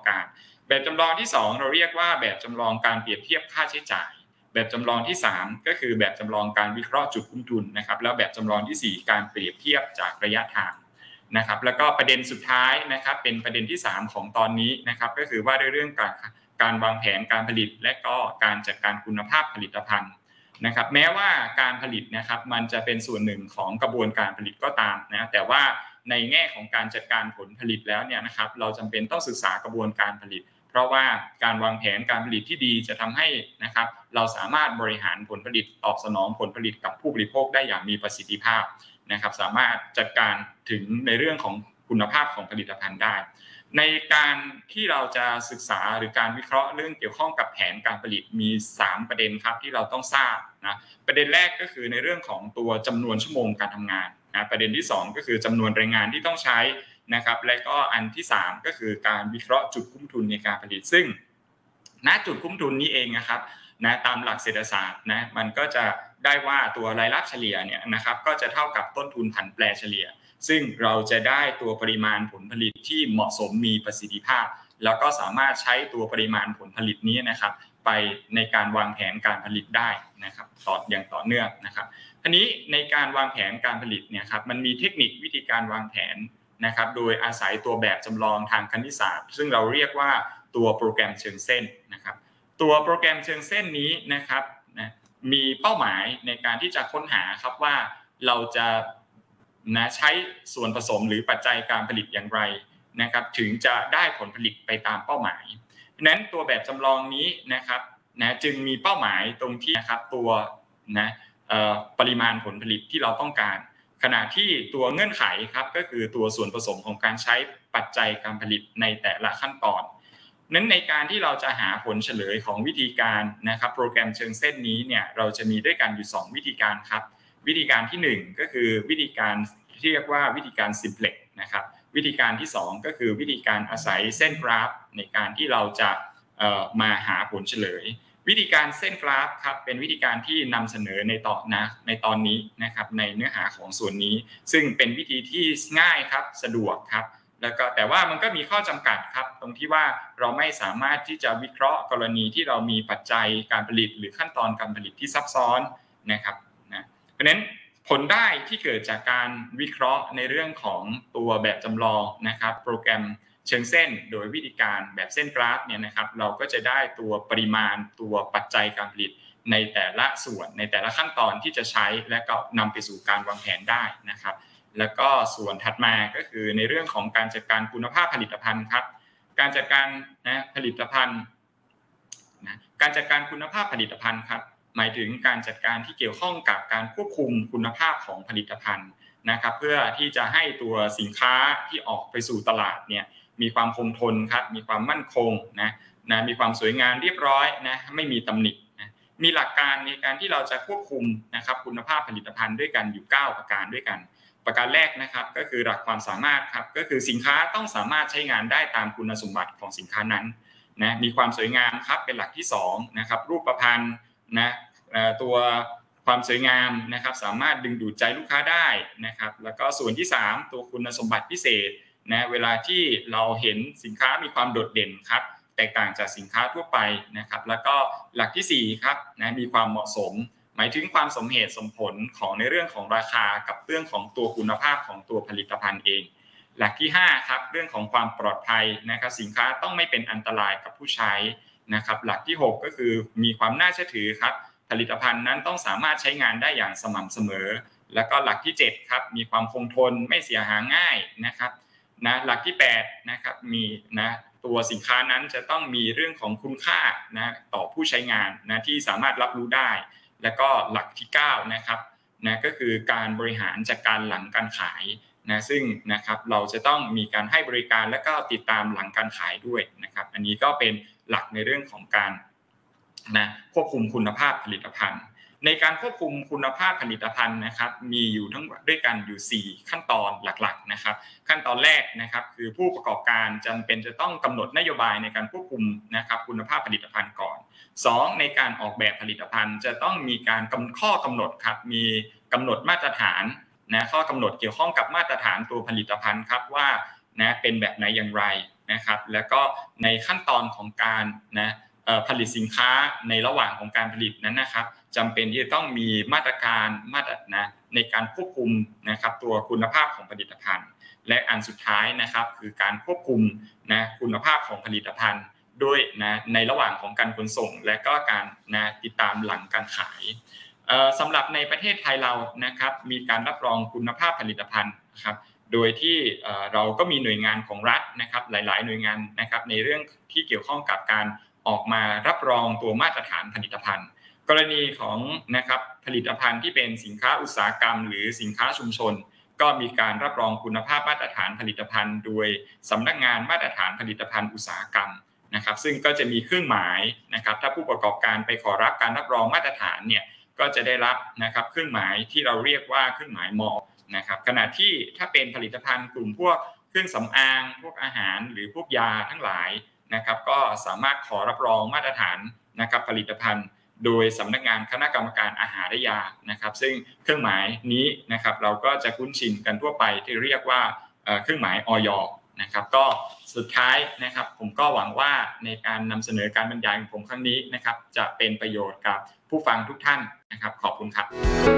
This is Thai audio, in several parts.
การแบบจำลองที่2เราเรียกว่าแบบจำลองการเปรียบเทียบค่าใช้จ่ายแบบจำลองที่3ก็คือแบบจำลองการวิเคราะห์จุดคุ้มทุนนะครับแล้วแบบจำลองที่4การเปรียบเทียบจากระยะทางนะครับแล้วก็ประเด็นสุดท้ายนะครับเป็นประเด็นที่3ของตอนนี้นะครับก็คือว่าด้วยเรื่องการวางแผนการผลิตและก็การจัดการคุณภาพผลิตภัณฑ์นะครับแม้ว่าการผลิตนะครับมันจะเป็นส่วนหนึ่งของกระบวนการผลิตก็ตามนะแต่ว่าในแง่ของการจัดการผลผลิตแล้วเนี่ยนะครับเราจำเป็นต้องศึกษากระบวนการผลิตเพราะว่าการวางแผนการผลิตที่ดีจะทำให้นะครับเราสามารถบริหารผลผลิตตอบสนองผลผลิตกับผู้บริโภคได้อย่างมีประสิทธิภาพนะครับสามารถจัดการถึงในเรื่องของคุณภาพของผลิตภัณฑ์ได้ในการที่เราจะศึกษาหรือการวิเคราะห์เรื่องเกี่ยวข้องกับแผนการผลิตมี3ประเด็นครับที่เราต้องทราบนะประเด็นแรกก็คือในเรื่องของตัวจำนวนชั่วโมงการทำงานนะประเด็นที่2ก็คือจำนวนแรงงานที่ต้องใช้นะครับและก็อันที่3ก็คือการวิเคราะห์จุดคุ้มทุนในการผลิตซึ่งณจุดคุ้มทุนนี้เองนะครับนะตามหลักเศรษฐศาสตร์นะมันก็จะได้ว่าตัวรายรับเฉลี่ยเนี่ยนะครับก็จะเท่ากับต้นทุนผันแปรเฉลี่ยซึ่งเราจะได้ตัวปริมาณผลผลิตที่เหมาะสมมีประสิทธิภาพแล้วก็สามารถใช้ตัวปริมาณผลผลิตนี้นะครับไปในการวางแผนการผลิตได้นะครับอย่างต่อเนื่องนะครับทีนี้ในการวางแผนการผลิตเนี่ยครับมันมีเทคนิควิธีการวางแผนนะครับโดยอาศัยตัวแบบจำลองทางคณิตศาสตร์ซึ่งเราเรียกว่าตัวโปรแกรมเชิงเส้นนะครับตัวโปรแกรมเชิงเส้นนี้นะครับนะมีเป้าหมายในการที่จะค้นหาครับว่าเราจะใช้ส่วนผสมหรือปัจจัยการผลิตอย่างไรนะครับถึงจะได้ผลผลิตไปตามเป้าหมายนั้นตัวแบบจำลองนี้นะครับจึงมีเป้าหมายตรงที่นะครับตัวนะปริมาณผลผลิตที่เราต้องการขณะที่ตัวเงื่อนไขครับก็คือตัวส่วนผสมของการใช้ปัจจัยการผลิตในแต่ละขั้นตอนนั้นในการที่เราจะหาผลเฉลยของวิธีการนะครับโปรแกรมเชิงเส้นนี้เนี่ยเราจะมีด้วยกันอยู่2วิธีการครับวิธีการที่1ก็คือวิธีการที่เรียกว่าวิธีการ Simplex นะครับวิธีการที่2ก็คือวิธีการอาศัยเส้นกราฟในการที่เราจะมาหาผลเฉลยวิธีการเส้นกราฟครับเป็นวิธีการที่นำเสนอในตอนนี้นะครับในเนื้อหาของส่วนนี้ซึ่งเป็นวิธีที่ง่ายครับสะดวกครับแล้วก็แต่ว่ามันก็มีข้อจำกัดครับตรงที่ว่าเราไม่สามารถที่จะวิเคราะห์กรณีที่เรามีปัจจัยการผลิตหรือขั้นตอนการผลิตที่ซับซ้อนนะครับเพราะฉะนั้นผลได้ที่เกิดจากการวิเคราะห์ในเรื่องของตัวแบบจำลองนะครับโปรแกรมเชิงเส้นโดยวิธีการแบบเส้นกราฟเนี่ยนะครับเราก็จะได้ตัวปริมาณตัวปัจจัยการผลิตในแต่ละส่วนในแต่ละขั้นตอนที่จะใช้และก็นำไปสู่การวางแผนได้นะครับแล้วก็ส่วนถัดมาก็คือในเรื่องของการจัดการคุณภาพผลิตภัณฑ์ครับการจัดการผลิตภัณฑ์การจัดการคุณภาพผลิตภัณฑ์ครับหมายถึงการจัดการที่เกี่ยวข้องกับการควบคุมคุณภาพของผลิตภัณฑ์นะครับเพื่อที่จะให้ตัวสินค้าที่ออกไปสู่ตลาดเนี่ยมีความคงทนครับมีความมั่นคงมีความสวยงามเรียบร้อยไม่มีตำหนิมีหลักการในการที่เราจะควบคุมนะครับคุณภาพผลิตภัณฑ์ด้วยกันอยู่9ประการด้วยกันประการแรกนะครับก็คือหลักความสามารถครับก็คือสินค้าต้องสามารถใช้งานได้ตามคุณสมบัติของสินค้านั้นมีความสวยงามครับเป็นหลักที่2นะครับรูปพรรณตัวความสวยงามนะครับสามารถดึงดูดใจลูกค้าได้นะครับแล้วก็ส่วนที่3ตัวคุณสมบัติพิเศษเวลาที่เราเห็นสินค้ามีความโดดเด่นครับแตกต่างจากสินค้าทั่วไปนะครับแล้วก็หลักที่4ครับมีความเหมาะสมหมายถึงความสมเหตุสมผลของในเรื่องของราคากับเรื่องของตัวคุณภาพของตัวผลิตภัณฑ์เองหลักที่5ครับเรื่องของความปลอดภัยนะครับสินค้าต้องไม่เป็นอันตรายกับผู้ใช้นะครับหลักที่6ก็คือมีความน่าเชื่อถือครับผลิตภัณฑ์นั้นต้องสามารถใช้งานได้อย่างสม่ำเสมอแล้วก็หลักที่7ครับมีความคงทนไม่เสียหายง่ายนะครับหลักที่8นะครับมีตัวสินค้านั้นจะต้องมีเรื่องของคุณค่าต่อผู้ใช้งานที่สามารถรับรู้ได้แล้วก็หลักที่9นะครับก็คือการบริหารจัดการหลังการขายซึ่งนะครับเราจะต้องมีการให้บริการและก็ติดตามหลังการขายด้วยนะครับอันนี้ก็เป็นหลักในเรื่องของการควบคุมคุณภาพผลิตภัณฑ์ในการควบคุมคุณภาพผลิตภัณฑ์นะครับมีอยู่ทั้งด้วยกันอยู่4ขั้นตอนหลักๆนะครับขั้นตอนแรกนะครับคือผู้ประกอบการจำเป็นจะต้องกำหนดนโยบายในการควบคุมนะครับคุณภาพผลิตภัณฑ์ก่อน2ในการออกแบบผลิตภัณฑ์จะต้องมีการข้อกำหนดครับมีกำหนดมาตรฐานข้อกำหนดเกี่ยวข้องกับมาตรฐานตัวผลิตภัณฑ์ครับว่าเป็นแบบไหนอย่างไรนะครับแล้วก็ในขั้นตอนของการผลิตสินค้าในระหว่างของการผลิตนั้นนะครับจำเป็นที่จะต้องมีมาตรการในการควบคุมนะครับตัวคุณภาพของผลิตภัณฑ์และอันสุดท้ายนะครับคือการควบคุมคุณภาพของผลิตภัณฑ์ด้วยในระหว่างของการขนส่งและก็การติดตามหลังการขายสำหรับในประเทศไทยเรานะครับมีการรับรองคุณภาพผลิตภัณฑ์นะครับโดยที่เราก็มีหน่วยงานของรัฐนะครับหลายๆหน่วยงานนะครับในเรื่องที่เกี่ยวข้องกับการออกมารับรองตัวมาตรฐานผลิตภัณฑ์กรณีของนะครับผลิตภัณฑ์ที่เป็นสินค้าอุตสาหกรรมหรือสินค้าชุมชนก็มีการรับรองคุณภาพมาตรฐานผลิตภัณฑ์โดยสำนักงานมาตรฐานผลิตภัณฑ์อุตสาหกรรมนะครับซึ่งก็จะมีเครื่องหมายนะครับถ้าผู้ประกอบการไปขอรับการรับรองมาตรฐานเนี่ยก็จะได้รับนะครับเครื่องหมายที่เราเรียกว่าเครื่องหมายมอนะครับขณะที่ถ้าเป็นผลิตภัณฑ์กลุ่มพวกเครื่องสำอางพวกอาหารหรือพวกยาทั้งหลายนะครับก็สามารถขอรับรองมาตรฐานนะครับผลิตภัณฑ์โดยสำนักงานคณะกรรมการอาหารและยานะครับซึ่งเครื่องหมายนี้นะครับเราก็จะคุ้นชินกันทั่วไปที่เรียกว่าเครื่องหมายอย.นะครับก็สุดท้ายนะครับผมก็หวังว่าในการนำเสนอการบรรยายของผมครั้งนี้นะครับจะเป็นประโยชน์กับผู้ฟังทุกท่านนะครับขอบคุณครับ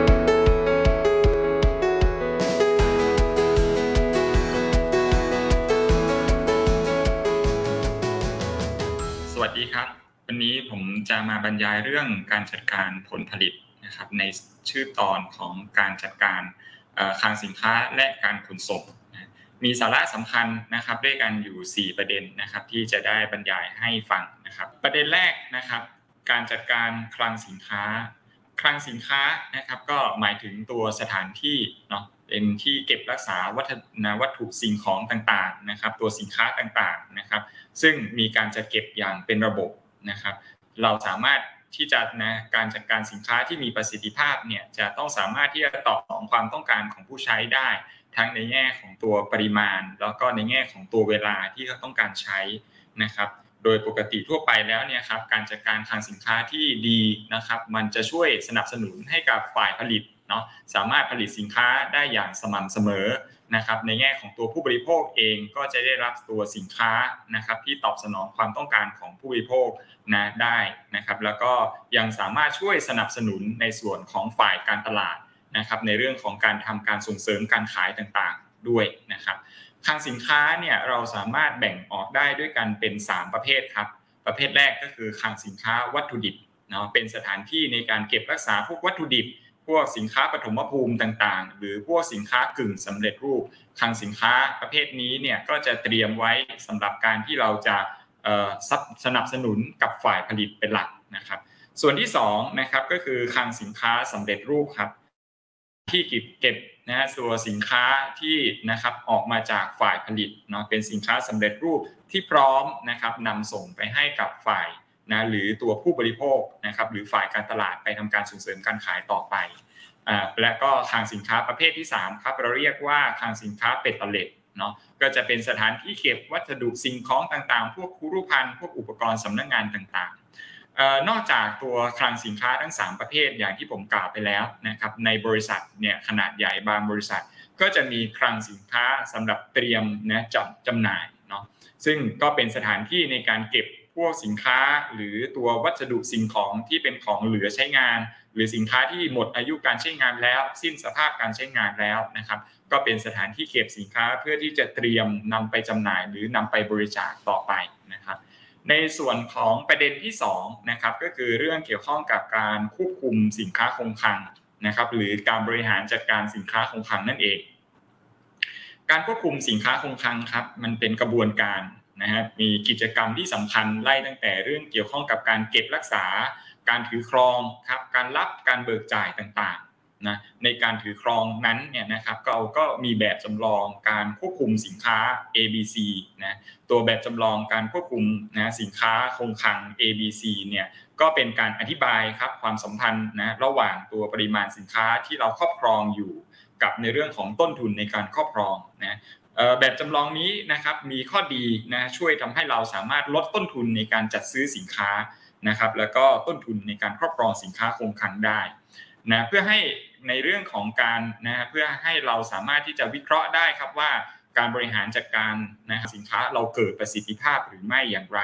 สวัสดีครับวันนี้ผมจะมาบรรยายเรื่องการจัดการผลผลิตนะครับในชื่อตอนของการจัดการคลังสินค้าและการขนส่งมีสาระสำคัญนะครับด้วยกันอยู่4ประเด็นนะครับที่จะได้บรรยายให้ฟังนะครับประเด็นแรกนะครับการจัดการคลังสินค้าคลังสินค้านะครับก็หมายถึงตัวสถานที่เนาะเป็นที่เก็บรักษาวัตถุสิ่งของต่างๆนะครับตัวสินค้าต่างๆนะครับซึ่งมีการจัดเก็บอย่างเป็นระบบนะครับเราสามารถที่จะการจัดการสินค้าที่มีประสิทธิภาพเนี่ยจะต้องสามารถที่จะตอบสนองความต้องการของผู้ใช้ได้ทั้งในแง่ของตัวปริมาณแล้วก็ในแง่ของตัวเวลาที่เขาต้องการใช้นะครับโดยปกติทั่วไปแล้วเนี่ยครับการจัดการคลังสินค้าที่ดีนะครับมันจะช่วยสนับสนุนให้กับฝ่ายผลิตเนาะสามารถผลิตสินค้าได้อย่างสม่ำเสมอนะครับในแง่ของตัวผู้บริโภคเองก็จะได้รับตัวสินค้านะครับที่ตอบสนองความต้องการของผู้บริโภคได้นะครับแล้วก็ยังสามารถช่วยสนับสนุนในส่วนของฝ่ายการตลาดนะครับในเรื่องของการทำการส่งเสริมการขายต่างๆด้วยนะครับคลังสินค้าเนี่ยเราสามารถแบ่งออกได้ด้วยกันเป็น3ประเภทครับประเภทแรกก็คือคลังสินค้าวัตถุดิบเนาะเป็นสถานที่ในการเก็บรักษาพวกวัตถุดิบพวกสินค้าปฐมภูมิต่างๆหรือพวกสินค้ากึ่งสำเร็จรูปคลังสินค้าประเภทนี้เนี่ยก็จะเตรียมไว้สำหรับการที่เราจะสนับสนุนกับฝ่ายผลิตเป็นหลักนะครับส่วนที่2นะครับก็คือคลังสินค้าสำเร็จรูปครับที่เก็บตัวสินค้าที่นะครับออกมาจากฝ่ายผลิตเนาะเป็นสินค้าสำเร็จรูปที่พร้อมนะครับนำส่งไปให้กับฝ่ายหรือตัวผู้บริโภคนะครับหรือฝ่ายการตลาดไปทำการส่งเสริมการขายต่อไปและก็คลังสินค้าประเภทที่3ครับเราเรียกว่าคลังสินค้าเป็ดตะเล็ดเนาะก็จะเป็นสถานที่เก็บวัสดุสิ่งของต่างๆพวกครุภัณฑ์พวกอุปกรณ์สำนักงานต่างๆนอกจากตัวคลังสินค้าทั้ง3ประเภทอย่างที่ผมกล่าวไปแล้วนะครับในบริษัทเนี่ยขนาดใหญ่บางบริษัทก็จะมีคลังสินค้าสำหรับเตรียมจำหน่ายเนาะซึ่งก็เป็นสถานที่ในการเก็บพวกสินค้าหรือตัววัสดุสิ่งของที่เป็นของเหลือใช้งานหรือสินค้าที่หมดอายุการใช้งานแล้วสิ้นสภาพการใช้งานแล้วนะครับก็เป็นสถานที่เก็บสินค้าเพื่อที่จะเตรียมนำไปจำหน่ายหรือนำไปบริจาคต่อไปนะครับในส่วนของประเด็นที่2นะครับก็คือเรื่องเกี่ยวข้องกับการควบคุมสินค้าคงคลังนะครับหรือการบริหารจัดการสินค้าคงคลังนั่นเองการควบคุมสินค้าคงคลังครับมันเป็นกระบวนการมีกิจกรรมที่สำคัญไล่ตั้งแต่เรื่องเกี่ยวข้องกับการเก็บรักษาการถือครองครับการรับการเบิกจ่ายต่างๆนะในการถือครองนั้นเนี่ยนะครับเราก็มีแบบจำลองการควบคุมสินค้า ABC นะตัวแบบจำลองการควบคุมสินค้าคงคลัง ABC เนี่ยก็เป็นการอธิบายครับความสัมพันธ์ระหว่างตัวปริมาณสินค้าที่เราครอบครองอยู่กับในเรื่องของต้นทุนในการครอบครองแบบจำลองนี้นะครับมีข้อดีช่วยทำให้เราสามารถลดต้นทุนในการจัดซื้อสินค้านะครับแล้วก็ต้นทุนในการครอบครองสินค้าคงคลังได้เพื่อให้ในเรื่องของการเพื่อให้เราสามารถที่จะวิเคราะห์ได้ครับว่าการบริหารจัดการนะสินค้าเราเกิดประสิทธิภาพหรือไม่อย่างไร